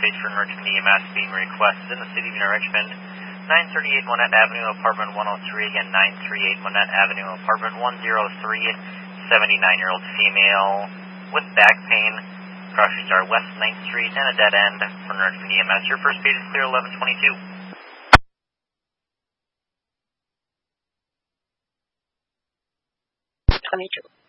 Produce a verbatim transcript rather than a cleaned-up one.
page for emergency E M S being requested in the city of New Richmond. nine thirty-eight Monette Avenue, apartment one oh three. Again, nine thirty-eight Monette Avenue, apartment one oh three. seventy-nine-year-old female with back pain. Crossings are West ninth Street and a dead end for emergency E M S. Your first page is clear, eleven twenty-two. twenty-two.